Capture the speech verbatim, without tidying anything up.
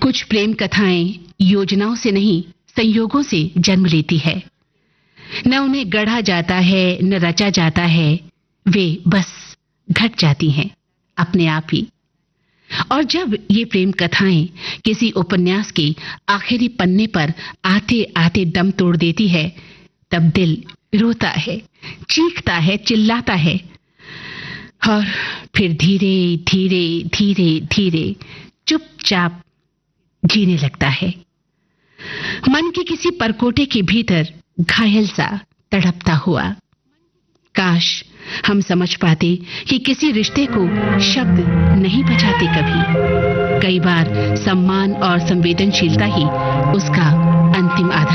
कुछ प्रेम कथाएं योजनाओं से नहीं, संयोगों से जन्म लेती है। न उन्हें गढ़ा जाता है, न रचा जाता है, वे बस घट जाती हैं अपने आप ही। और जब ये प्रेम कथाएं किसी उपन्यास के आखिरी पन्ने पर आते आते दम तोड़ देती है, तब दिल रोता है, चीखता है, चिल्लाता है और फिर धीरे धीरे धीरे धीरे चुपचाप जीने लगता है। मन के किसी परकोटे के भीतर घायल सा तड़पता हुआ। काश हम समझ पाते कि किसी रिश्ते को शब्द नहीं बचाते कभी। कई बार सम्मान और संवेदनशीलता ही उसका अंतिम आधार